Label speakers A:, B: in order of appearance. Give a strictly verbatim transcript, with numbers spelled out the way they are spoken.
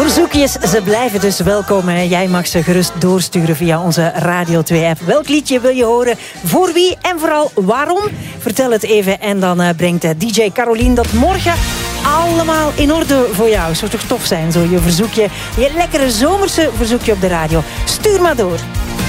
A: Verzoekjes, ze blijven dus welkom. Hè. Jij mag ze gerust doorsturen via onze Radio twee-app. Welk liedje wil je horen? Voor wie en vooral waarom? Vertel het even en dan uh, brengt uh, D J Carolien dat morgen allemaal in orde voor jou. Zou toch tof zijn, zo je verzoekje, je lekkere zomerse verzoekje op de radio. Stuur maar door.